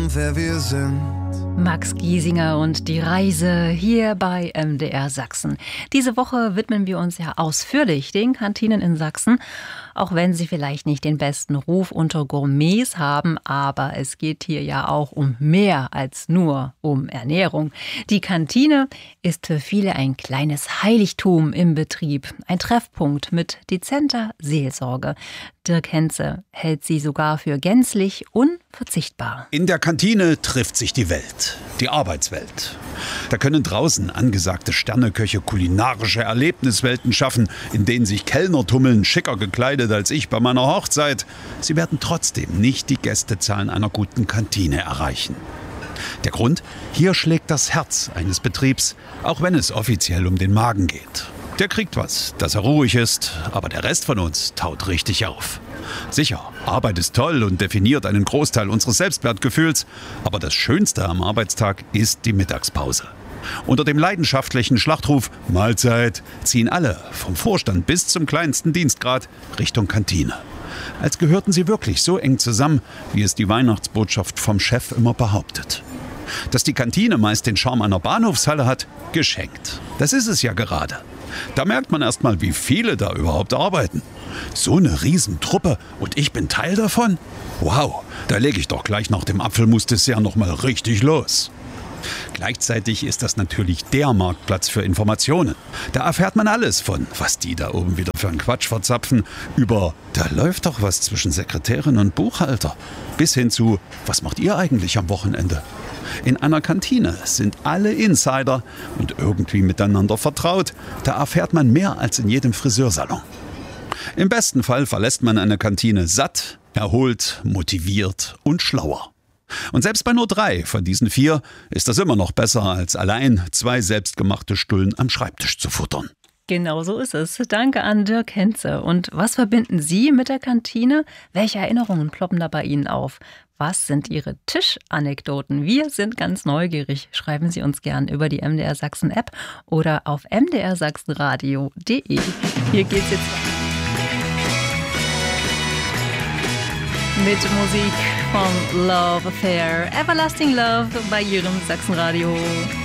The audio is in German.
wer wir sind. Max Giesinger und die Reise hier bei MDR Sachsen. Diese Woche widmen wir uns ja ausführlich den Kantinen in Sachsen, auch wenn sie vielleicht nicht den besten Ruf unter Gourmets haben, aber es geht hier ja auch um mehr als nur um Ernährung. Die Kantine ist für viele ein kleines Heiligtum im Betrieb, ein Treffpunkt mit dezenter Seelsorge. Dirk Henze hält sie sogar für gänzlich unverzichtbar. In der Kantine trifft sich die Welt, die Arbeitswelt. Da können draußen angesagte Sterneköche kulinarische Erlebniswelten schaffen, in denen sich Kellner tummeln, schicker gekleidet als ich bei meiner Hochzeit. Sie werden trotzdem nicht die Gästezahlen einer guten Kantine erreichen. Der Grund? Hier schlägt das Herz eines Betriebs, auch wenn es offiziell um den Magen geht. Der kriegt was, dass er ruhig ist, aber der Rest von uns taut richtig auf. Sicher, Arbeit ist toll und definiert einen Großteil unseres Selbstwertgefühls, aber das Schönste am Arbeitstag ist die Mittagspause. Unter dem leidenschaftlichen Schlachtruf Mahlzeit ziehen alle, vom Vorstand bis zum kleinsten Dienstgrad, Richtung Kantine. Als gehörten sie wirklich so eng zusammen, wie es die Weihnachtsbotschaft vom Chef immer behauptet. Dass die Kantine meist den Charme einer Bahnhofshalle hat, geschenkt. Das ist es ja gerade. Da merkt man erst mal, wie viele da überhaupt arbeiten. So eine Riesentruppe und ich bin Teil davon? Wow, da lege ich doch gleich nach dem Apfelmus-Dessert noch mal richtig los. Gleichzeitig ist das natürlich der Marktplatz für Informationen. Da erfährt man alles von, was die da oben wieder für einen Quatsch verzapfen, über da läuft doch was zwischen Sekretärin und Buchhalter, bis hin zu, was macht ihr eigentlich am Wochenende? In einer Kantine sind alle Insider und irgendwie miteinander vertraut. Da erfährt man mehr als in jedem Friseursalon. Im besten Fall verlässt man eine Kantine satt, erholt, motiviert und schlauer. Und selbst bei nur 3 von diesen 4 ist das immer noch besser, als allein 2 selbstgemachte Stullen am Schreibtisch zu futtern. Genau so ist es. Danke an Dirk Henze. Und was verbinden Sie mit der Kantine? Welche Erinnerungen ploppen da bei Ihnen auf? Was sind Ihre Tischanekdoten? Wir sind ganz neugierig. Schreiben Sie uns gern über die MDR Sachsen App oder auf mdrsachsenradio.de. Hier geht's jetzt mit Musik von Love Affair, Everlasting Love bei Ihrem Sachsenradio.